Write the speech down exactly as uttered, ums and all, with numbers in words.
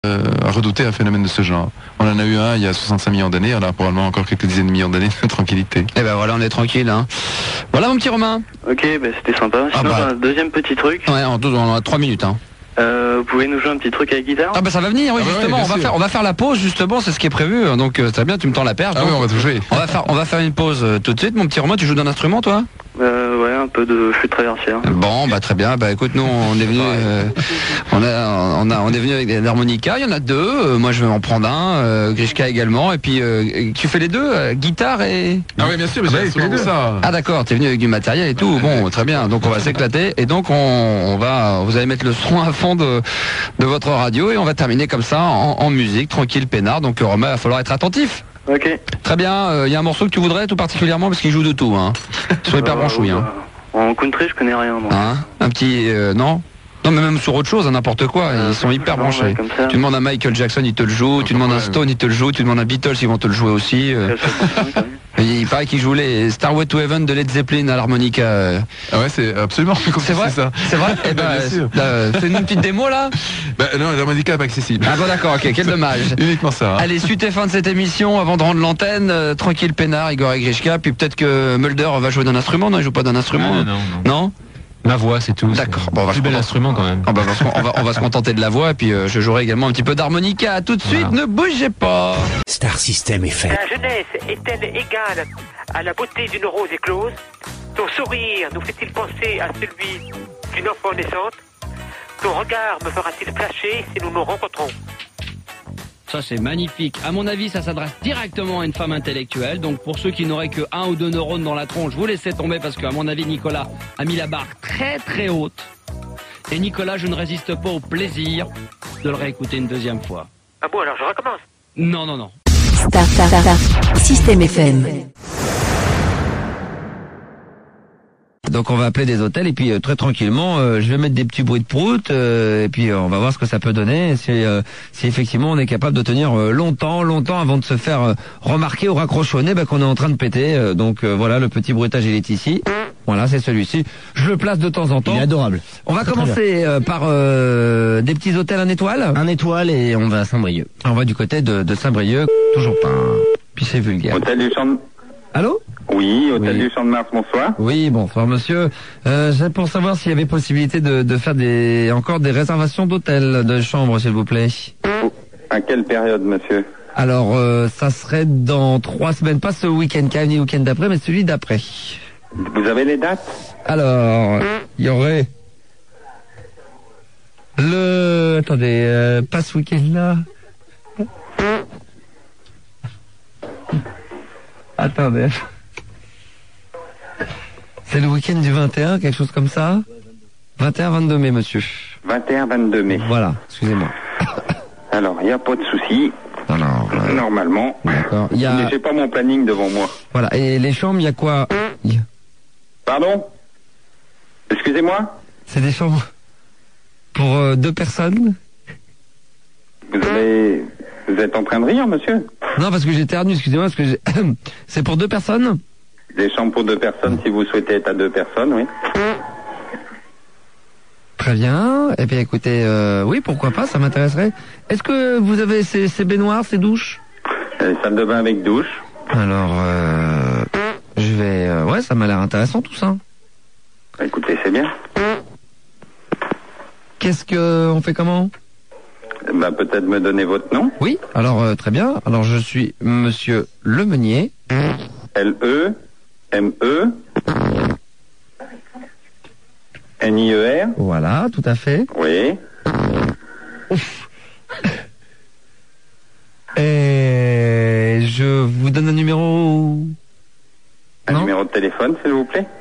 euh, redouter un phénomène de ce genre. On en a eu un il y a soixante-cinq millions d'années, on a probablement encore quelques dizaines de millions d'années de tranquillité. Et ben voilà, on est tranquille. Hein. Voilà mon petit Romain. Ok, bah c'était sympa. Sinon, Ah bah. j'ai un deuxième petit truc. Ouais, en, deux, en trois minutes. Hein. Euh, vous pouvez nous jouer un petit truc à la guitare? Ah bah ça va venir, oui, Ah bah justement. ouais, on va sûr. faire, on va faire la pause justement, c'est ce qui est prévu. Donc euh, très bien, tu me tends la perche. Ah donc, oui, on va tout jouer. on va faire, on va faire une pause euh, tout de suite. Mon petit Romain, tu joues d'un instrument, toi? Euh, ouais, un peu de flûte traversière. Bon, bah très bien. Bah écoute, nous on est venu, euh, on a, on a, on est venu avec des harmonicas. Il y en a deux. Euh, moi, je vais en prendre un. Euh, Grishka également. Et puis, euh, tu fais les deux, euh, guitare et. Ah oui, bien sûr, mais Ah bah, j'ai il fait les souvent deux. ça. Ah d'accord, t'es venu avec du matériel et tout. Bon, très bien. Donc on va s'éclater et donc on, on va, vous allez mettre le son à fond de, de votre radio et on va terminer comme ça en, en musique, tranquille, peinard. Donc Romain, il va falloir être attentif. Ok. Très bien. Il y a un morceau que tu voudrais tout particulièrement parce qu'il joue de tout. Hein. Sois hyper Euh, branchouille. Hein. En country, je connais rien, moi. Hein un petit euh, non. Non mais même sur autre chose, hein, n'importe quoi, ils sont hyper non, branchés. ouais, comme ça. Tu demandes à Michael Jackson, il te le joue, tu demandes à Stone, il te le joue, tu demandes à Beatles, ils vont te le jouer aussi. euh. Et il paraît qu'il joue les Starway to Heaven de Led Zeppelin à l'harmonica. euh. Ah ouais, c'est absolument plus compliqué C'est vrai, ça. c'est vrai. Eh ben, Bien sûr. euh, fais-nous une petite démo là. Bah non, l'harmonica n'est pas accessible. Ah bon d'accord, ok, quel dommage. Uniquement ça. Hein. Allez, suite et fin de cette émission, avant de rendre l'antenne, euh, tranquille peinard, Igor et Grishka, puis peut-être que Mulder va jouer d'un instrument, non, il joue pas d'un instrument. Ah, non, non. Non. Ma voix, c'est tout. D'accord. Bon, on va Plus se bel contenter- instrument quand même. Ah bah, on, va, se- on va- on va se contenter de la voix et puis euh, je jouerai également un petit peu d'harmonica. À tout de suite, Voilà. ne bougez pas. Star System F M. La jeunesse est-elle égale à la beauté d'une rose éclose? Ton sourire nous fait-il penser à celui d'une enfant naissante? Ton regard me fera-t-il flasher si nous nous rencontrons? Ça c'est magnifique. À mon avis, ça s'adresse directement à une femme intellectuelle. Donc pour ceux qui n'auraient que un ou deux neurones dans la tronche, vous laissez tomber parce qu'à mon avis, Nicolas a mis la barre très très haute. Et Nicolas, je ne résiste pas au plaisir de le réécouter une deuxième fois. Ah bon, alors je recommence. Non, non, non. Star, star, star, star. System F M. Donc on va appeler des hôtels et puis euh, très tranquillement, euh, je vais mettre des petits bruits de prout euh, et puis euh, on va voir ce que ça peut donner. Si, euh, si effectivement on est capable de tenir euh, longtemps, longtemps avant de se faire euh, remarquer ou raccrocher au nez bah, qu'on est en train de péter. Euh, donc euh, voilà, le petit bruitage il est ici. Voilà, c'est celui-ci. Je le place de temps en temps. Il est adorable. On va Très, commencer euh, par euh, des petits hôtels un étoile. Un étoile et on va à Saint-Brieuc. On va du côté de, de Saint-Brieuc. Toujours pas. Hein. Puis c'est vulgaire. Hôtel du Champ de... Allô? Oui, Hôtel Oui. du Champ de Mars, bonsoir. Oui, bonsoir monsieur. Euh, c'est pour savoir s'il y avait possibilité de, de faire des encore des réservations d'hôtels, de chambres, s'il vous plaît. À quelle période, monsieur? Alors, euh, ça serait dans trois semaines, pas ce week-end qui arrive ni le week-end d'après, mais celui d'après. Vous avez les dates? Alors, il y aurait le... Attendez, euh, pas ce week-end-là. Attendez. C'est le week-end du vingt et un, quelque chose comme ça? vingt et un vingt-deux mai, monsieur. vingt et un vingt-deux mai. Voilà, excusez-moi. Alors, il n'y a pas de souci, Alors, euh, normalement. d'accord. Il y Mais a... j'ai pas mon planning devant moi. Voilà, et les chambres, il y a quoi? Il y a- Pardon? Excusez-moi? C'est des chambres pour euh, deux personnes? Vous avez... Vous êtes en train de rire, monsieur? Non, parce que j'ai éternué, excusez-moi, parce que j'ai... C'est pour deux personnes? Des chambres pour deux personnes, si vous souhaitez être à deux personnes, oui. Très bien. Eh bien, écoutez, euh, oui, pourquoi pas, ça m'intéresserait. Est-ce que vous avez ces, ces baignoires, ces douches? Euh, salle de bain avec douche. Alors, euh, je vais... euh, ouais, ça m'a l'air intéressant, tout ça. Écoutez, c'est bien. Qu'est-ce que... On fait comment? Bah, peut-être me donner votre nom. Oui, alors, euh, très bien. Alors, je suis monsieur Lemeunier. L E M E N I E R. Voilà, tout à fait. Oui. Et je vous donne un numéro... Un Non. numéro de téléphone, s'il vous plaît.